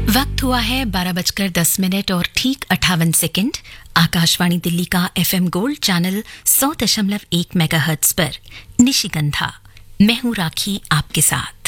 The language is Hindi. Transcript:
वक्त हुआ है 12:10 और ठीक 58 आकाशवाणी दिल्ली का एफएम गोल्ड चैनल 100.1 मेगाहर्ट्ज पर निशिगंधा। मैं हूं राखी आपके साथ।